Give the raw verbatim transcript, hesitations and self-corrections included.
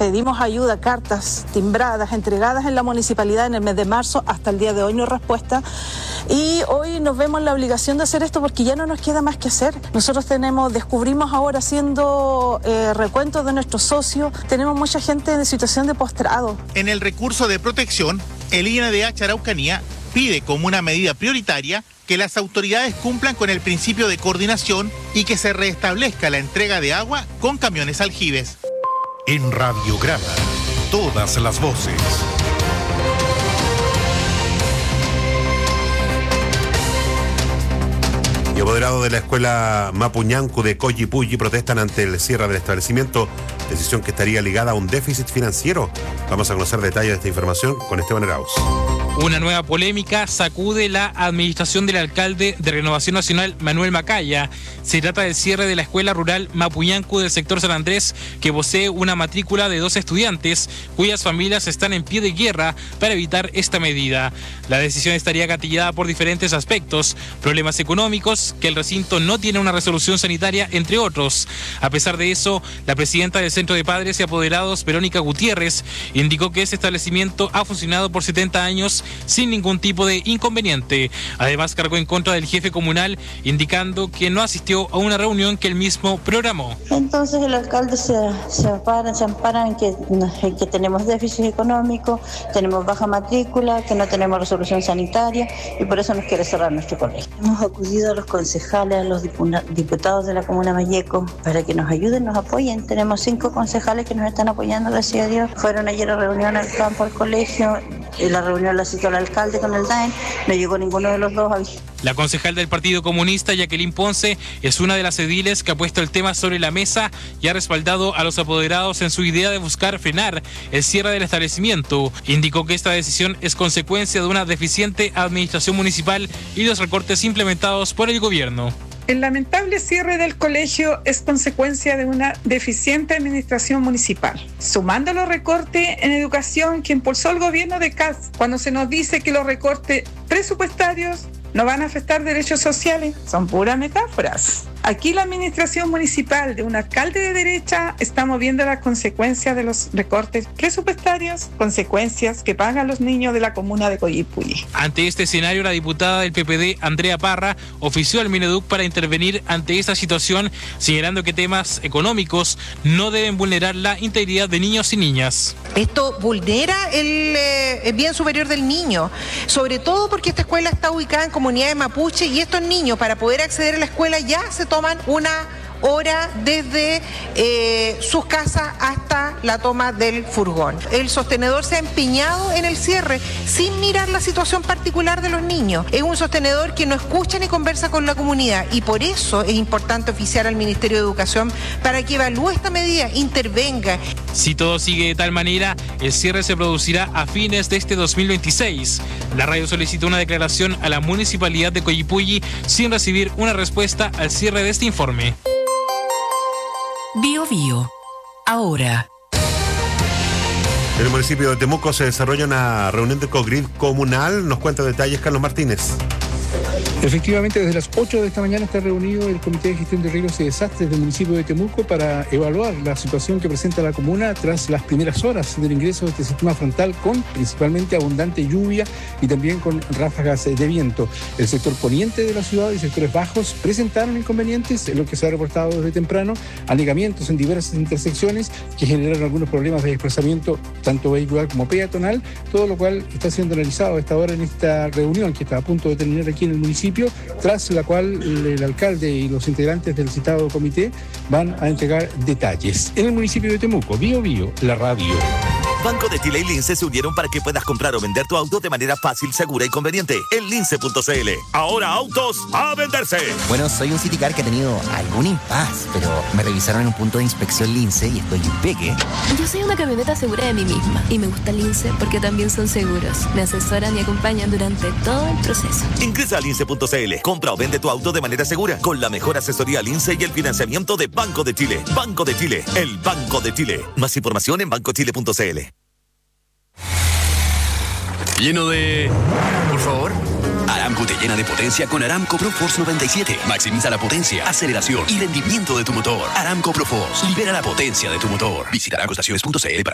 pedimos ayuda, cartas timbradas, entregadas en la municipalidad en el mes de marzo, hasta el día de hoy no hay respuesta. Y hoy nos vemos en la obligación de hacer esto porque ya no nos queda más que hacer. Nosotros tenemos, descubrimos ahora haciendo eh, recuentos de nuestros socios, tenemos mucha gente en situación de postrado. En el recurso de protección, el I N D H Araucanía pide como una medida prioritaria que las autoridades cumplan con el principio de coordinación y que se restablezca la entrega de agua con camiones aljibes. En Radiograma, todas las voces. Y apoderados de la escuela Mapuñancu de Coyipulli protestan ante el cierre del establecimiento, decisión que estaría ligada a un déficit financiero. Vamos a conocer detalles de esta información con Esteban Arauz. Una nueva polémica sacude la administración del alcalde de Renovación Nacional, Manuel Macaya. Se trata del cierre de la escuela rural Mapuñancu del sector San Andrés, que posee una matrícula de dos estudiantes, cuyas familias están en pie de guerra para evitar esta medida. La decisión estaría gatillada por diferentes aspectos, problemas económicos, que el recinto no tiene una resolución sanitaria, entre otros. A pesar de eso, la presidenta del Centro de Padres y Apoderados, Verónica Gutiérrez, indicó que ese establecimiento ha funcionado por setenta años sin ningún tipo de inconveniente. Además, cargó en contra del jefe comunal, indicando que no asistió a una reunión que él mismo programó. Entonces el alcalde se, se ampara, se ampara en que, en que tenemos déficit económico, tenemos baja matrícula, que no tenemos resolución sanitaria y por eso nos quiere cerrar nuestro colegio. Hemos acudido a los concejales, a los diputados de la comuna Malleco para que nos ayuden, nos apoyen. Tenemos cinco concejales que nos están apoyando, gracias a Dios. Fueron ayer a reunión al campo, al colegio, y la reunión la citó el alcalde con el D A E N, no llegó ninguno de los dos. La concejal del Partido Comunista, Jacqueline Ponce, es una de las ediles que ha puesto el tema sobre la mesa y ha respaldado a los apoderados en su idea de buscar frenar el cierre del establecimiento. Indicó que esta decisión es consecuencia de una deficiente administración municipal y los recortes implementados por el gobierno. El lamentable cierre del colegio es consecuencia de una deficiente administración municipal, sumando los recortes en educación que impulsó el gobierno de Kast. Cuando se nos dice que los recortes presupuestarios no van a afectar derechos sociales, son puras metáforas. Aquí la administración municipal de un alcalde de derecha está moviendo las consecuencias de los recortes presupuestarios, consecuencias que pagan los niños de la comuna de Coyipulli. Ante este escenario, la diputada del P P D, Andrea Parra, ofició al Mineduc para intervenir ante esta situación, señalando que temas económicos no deben vulnerar la integridad de niños y niñas. Esto vulnera el, eh, el bien superior del niño, sobre todo porque esta escuela está ubicada en comunidades mapuche y estos niños, para poder acceder a la escuela, ya se toman una hora desde eh, sus casas hasta la toma del furgón. El sostenedor se ha empeñado en el cierre sin mirar la situación particular de los niños. Es un sostenedor que no escucha ni conversa con la comunidad y por eso es importante oficiar al Ministerio de Educación para que evalúe esta medida, intervenga. Si todo sigue de tal manera, el cierre se producirá a fines de este dos mil veintiséis. La radio solicitó una declaración a la Municipalidad de Coyipulli sin recibir una respuesta al cierre de este informe. Bio Bio, ahora. En el municipio de Temuco se desarrolla una reunión de Cogrid comunal. Nos cuenta detalles Carlos Martínez. Efectivamente, desde las ocho de esta mañana está reunido el Comité de Gestión de Riesgos y Desastres del municipio de Temuco para evaluar la situación que presenta la comuna tras las primeras horas del ingreso de este sistema frontal con principalmente abundante lluvia y también con ráfagas de viento. El sector poniente de la ciudad y sectores bajos presentaron inconvenientes en lo que se ha reportado desde temprano, anegamientos en diversas intersecciones que generaron algunos problemas de desplazamiento tanto vehicular como peatonal, todo lo cual está siendo analizado a esta hora en esta reunión que está a punto de terminar aquí en el municipio, tras la cual el alcalde y los integrantes del citado comité van a entregar detalles. En el municipio de Temuco, Bio Bio, la radio. Banco de Chile y Lince se unieron para que puedas comprar o vender tu auto de manera fácil, segura y conveniente. En lince punto c l. Ahora autos a venderse. Bueno, soy un Citicar que ha tenido algún impas, pero me revisaron en un punto de inspección Lince y estoy impeque. Yo soy una camioneta segura de mí misma y me gusta Lince porque también son seguros. Me asesoran y acompañan durante todo el proceso. Ingresa a lince punto c l. Compra o vende tu auto de manera segura con la mejor asesoría Lince y el financiamiento de Banco de Chile. Banco de Chile, el Banco de Chile. Más información en banco chile punto c l. Lleno de... Por favor. Aramco te llena de potencia con Aramco ProForce noventa y siete. Maximiza la potencia, aceleración y rendimiento de tu motor. Aramco ProForce. Libera la potencia de tu motor. Visita aramco estaciones punto c l para